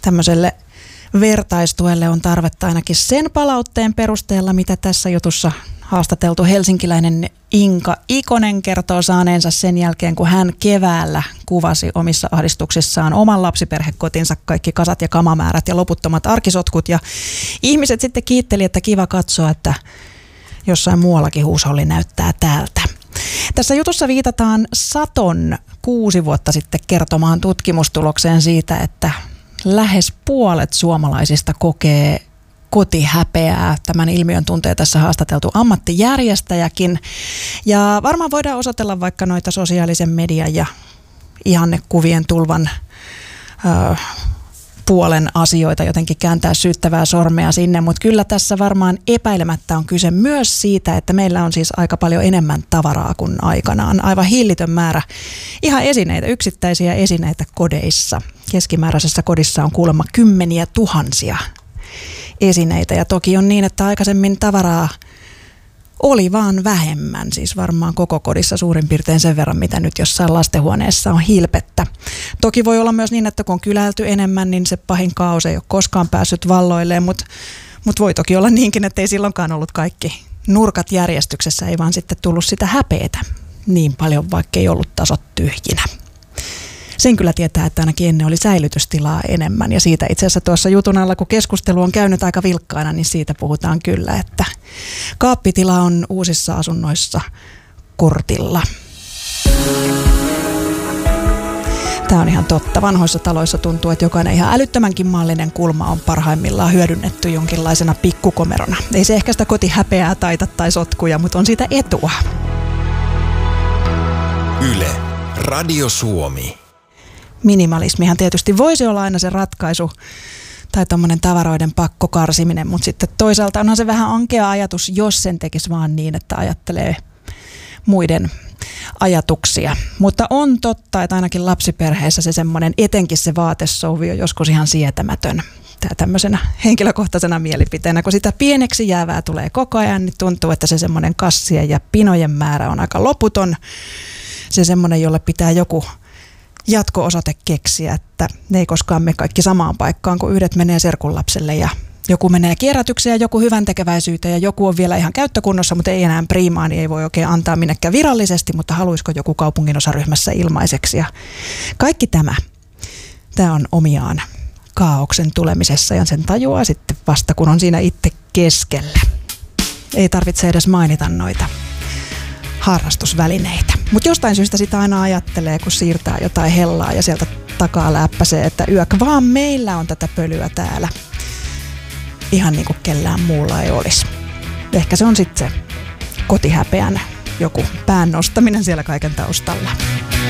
Tämmöiselle vertaistuelle on tarvetta ainakin sen palautteen perusteella, mitä tässä jutussa haastateltu helsinkiläinen Inka Ikonen kertoo saaneensa sen jälkeen, kun hän keväällä kuvasi omissa ahdistuksissaan oman lapsiperhekotinsa kaikki kasat ja kamamäärät ja loputtomat arkisotkut. Ja ihmiset sitten kiitteli, että kiva katsoa, että jossain muuallakin huusholli näyttää täältä. Tässä jutussa viitataan Saton 6 vuotta sitten kertomaan tutkimustulokseen siitä, että lähes puolet suomalaisista kokee kotihäpeää. Tämän ilmiön tuntee tässä haastateltu ammattijärjestäjäkin. Ja varmaan voidaan osoitella vaikka noita sosiaalisen median ja ihannekuvien tulvan puolen asioita, jotenkin kääntää syyttävää sormea sinne, mutta kyllä tässä varmaan epäilemättä on kyse myös siitä, että meillä on siis aika paljon enemmän tavaraa kuin aikanaan. Aivan hillitön määrä ihan esineitä, yksittäisiä esineitä kodeissa. Keskimääräisessä kodissa on kuulemma 10 000 esineitä ja toki on niin, että aikaisemmin tavaraa oli vaan vähemmän, siis varmaan koko kodissa suurin piirtein sen verran, mitä nyt jossain lastenhuoneessa on hilpettä. Toki voi olla myös niin, että kun on kyläilty enemmän, niin se pahin kaos ei ole koskaan päässyt valloilleen, mutta voi toki olla niinkin, että ei silloinkaan ollut kaikki nurkat järjestyksessä, ei vaan sitten tullut sitä häpeetä niin paljon, vaikka ei ollut tasot tyhjinä. Sen kyllä tietää, että ainakin ennen oli säilytystilaa enemmän ja siitä itse asiassa tuossa jutun alla, kun keskustelu on käynyt aika vilkkaana, niin siitä puhutaan kyllä, että kaappitila on uusissa asunnoissa kortilla. Tämä on ihan totta. Vanhoissa taloissa tuntuu, että jokainen ihan älyttömänkin maallinen kulma on parhaimmillaan hyödynnetty jonkinlaisena pikkukomerona. Ei se ehkä sitä kotihäpeää taita tai sotkuja, mutta on siitä etua. Yle, Radio Suomi. Minimalismihan tietysti voisi olla aina se ratkaisu tai tommoinen tavaroiden pakkokarsiminen, mutta sitten toisaalta onhan se vähän ankea ajatus, jos sen tekisi vaan niin, että ajattelee muiden ajatuksia. Mutta on totta, että ainakin lapsiperheessä se semmoinen, etenkin se vaatesouvi on joskus ihan sietämätön. Tämä tämmöisenä henkilökohtaisena mielipiteenä, kun sitä pieneksi jäävää tulee koko ajan, niin tuntuu, että se semmoinen kassien ja pinojen määrä on aika loputon. Se semmoinen, jolle pitää joku jatko-osoite keksiä, että ne ei koskaan mene kaikki samaan paikkaan, kun yhdet menee serkunlapselle ja joku menee kierrätykseen ja joku hyvän tekeväisyyteen ja joku on vielä ihan käyttökunnossa, mutta ei enää priimaa, niin ei voi oikein antaa minnekään virallisesti, mutta haluaisiko joku kaupunginosaryhmässä ilmaiseksi. Ja kaikki tämä on omiaan kaaoksen tulemisessa ja sen tajuaa sitten vasta, kun on siinä itse keskellä. Ei tarvitse edes mainita noita harrastusvälineitä. Mutta jostain syystä sitä aina ajattelee, kun siirtää jotain hellaa ja sieltä takaa läppäsee, että yök vaan meillä on tätä pölyä täällä. Ihan niin kuin kellään muulla ei olisi. Ehkä se on sitten se kotihäpeän joku pään nostaminen siellä kaiken taustalla.